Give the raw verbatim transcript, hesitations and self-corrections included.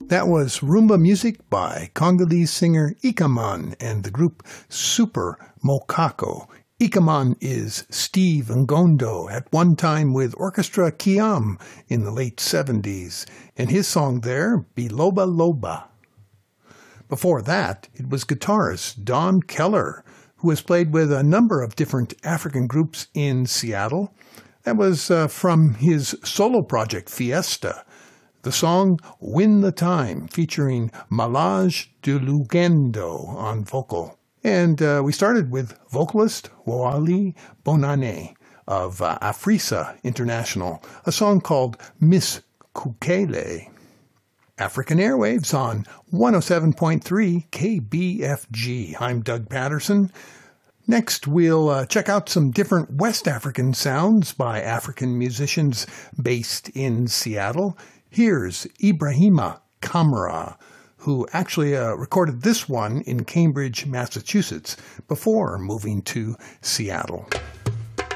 That was Rumba music by Congolese singer Ikaman and the group Super Mokako. Ikaman is Steve Ngondo, at one time with Orchestra Kiam in the late seventies, and his song there, Biloba Loba. Before that, it was guitarist Don Keller, who has played with a number of different African groups in Seattle. That was uh, from his solo project, Fiesta. The song Win the Time, featuring Malage de Lugendo on vocal. And uh, we started with vocalist Wally Bonane of uh, Afrisa International, a song called Miss Kukele. African Airwaves on one oh seven point three K B F G. I'm Doug Patterson. Next, we'll uh, check out some different West African sounds by African musicians based in Seattle. Here's Ibrahima Kamara, who actually uh, recorded this one in Cambridge, Massachusetts, before moving to Seattle.